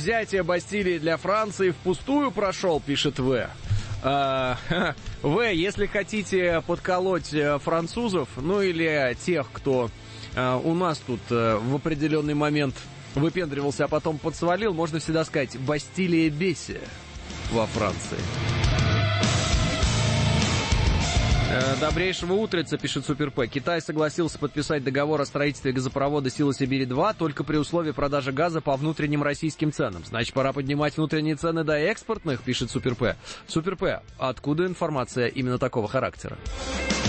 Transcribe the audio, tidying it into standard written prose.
взятия Бастилии для Франции впустую прошел, пишет В. Если хотите подколоть французов, ну или тех, кто у нас тут в определенный момент выпендривался, а потом подсвалил, можно всегда сказать «Бастилия беси» во Франции. Добрейшего утреца, пишет Супер П. Китай согласился подписать договор о строительстве газопровода «Сила Сибири-2» только при условии продажи газа по внутренним российским ценам. Значит, пора поднимать внутренние цены до экспортных, пишет Супер П. Супер П, откуда информация именно такого характера?